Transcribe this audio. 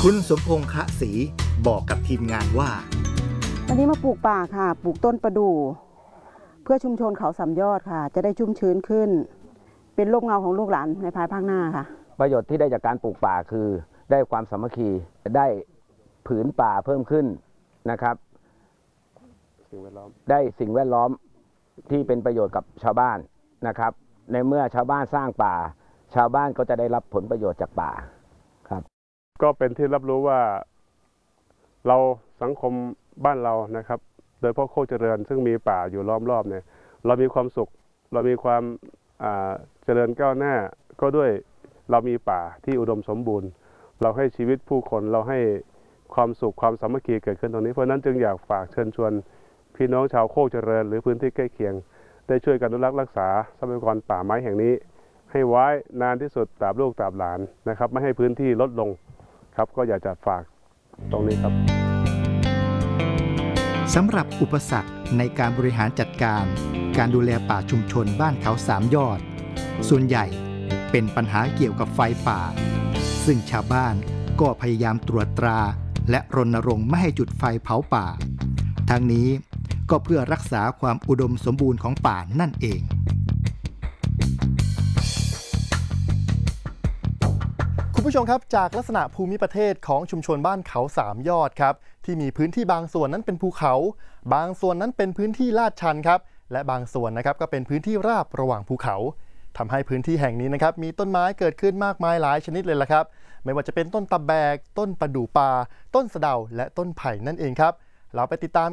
คุณสมพงษ์คะศรีบอกกับทีมงานว่าวันนี้มาปลูกป่าค่ะปลูกต้นประดู่เพื่อชุมชนเขาสามยอดค่ะจะได้ชุ่มชื้นขึ้นเป็นร่มเงาของลูกหลานในภายภาคหน้าค่ะประโยชน์ที่ได้จากการปลูกป่าคือได้ความสามัคคีได้ผืนป่าเพิ่มขึ้นนะครับได้สิ่งแวดล้อมที่เป็นประโยชน์กับชาวบ้านนะครับในเมื่อชาวบ้านสร้างป่าชาวบ้านก็จะได้รับผลประโยชน์จากป่าครับก็เป็นที่รับรู้ว่าเราสังคมบ้านเรานะครับโดยเฉพาะโคกเจริญซึ่งมีป่าอยู่ล้อมรอบเนี่ยเรามีความสุขเรามีความเจริญก้าวหน้าก็ด้วยเรามีป่าที่อุดมสมบูรณ์เราให้ชีวิตผู้คนเราให้ความสุขความสามัคคีเกิดขึ้นตรงนี้เพราะนั้นจึงอยากฝากเชิญชวนพี่น้องชาวโคกเจริญหรือพื้นที่ใกล้เคียงได้ช่วยกันอนุรักษ์รักษาทรัพยากรป่าไม้แห่งนี้ให้ไว้นานที่สุดตราบลูกตราบหลานนะครับไม่ให้พื้นที่ลดลงครับก็อยากจะฝากตรงนี้ครับสำหรับอุปสรรคในการบริหารจัดการดูแลป่าชุมชนบ้านเขาสามยอดส่วนใหญ่เป็นปัญหาเกี่ยวกับไฟป่าซึ่งชาวบ้านก็พยายามตรวจตราและรณรงค์ไม่ให้จุดไฟเผาป่าทั้งนี้ก็เพื่อรักษาความอุดมสมบูรณ์ของป่านั่นเองคุณผู้ชมครับจากลักษณะภูมิประเทศของชุมชนบ้านเขาสามยอดครับที่มีพื้นที่บางส่วนนั้นเป็นภูเขาบางส่วนนั้นเป็นพื้นที่ลาดชันครับและบางส่วนนะครับก็เป็นพื้นที่ราบระหว่างภูเขาทำให้พื้นที่แห่งนี้นะครับมีต้นไม้เกิดขึ้นมากมายหลายชนิดเลยละครับไม่ว่าจะเป็นต้นตะแบกต้นประดู่ป่าต้นสะเดาและต้นไผ่นั่นเองครับเราไปติดตาม